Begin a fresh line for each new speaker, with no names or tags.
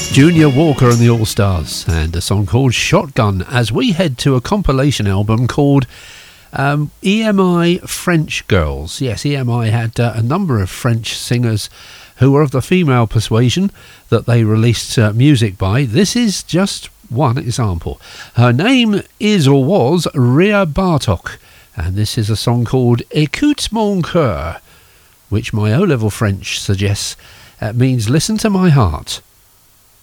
Junior Walker and the All-Stars, and a song called Shotgun, as we head to a compilation album called EMI French Girls. Yes, EMI had a number of French singers who were of the female persuasion that they released music by. This is just one example. Her name is or was Ria Bartok, and this is a song called Écoute mon cœur, which my O-level French suggests means listen to my heart.